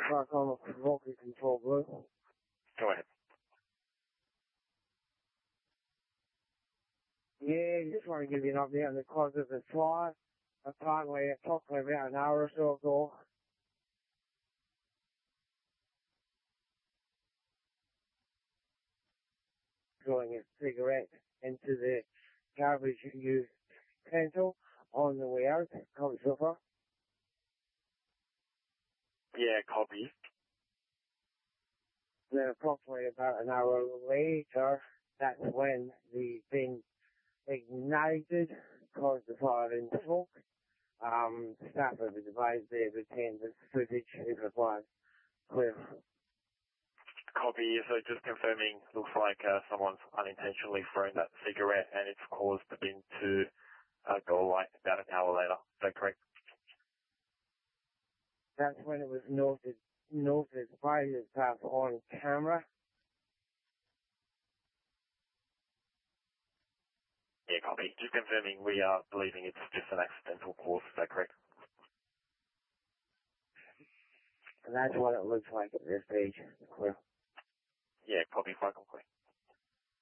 Clark on the Rocky Control Blue. Go ahead. Yeah, just want to give you an update on the cause of the fire. Apparently, it took me about an hour or so ago. Throwing a cigarette into the garbage utensil on the way out. Copy so far? Yeah, copy. Then approximately about an hour later, that's when the bin ignited, caused the fire in smoke. Staff have advised they retain the footage if required. Clear. Copy. So just confirming, looks like someone's unintentionally thrown that cigarette and it's caused the bin to go light about an hour later. Is that correct? That's when it was noted by the staff on camera. Yeah, copy. Just confirming, we are believing it's just an accidental cause. Is that correct? And that's what it looks like at this stage. Clear. Yeah, copy. Fine, clear.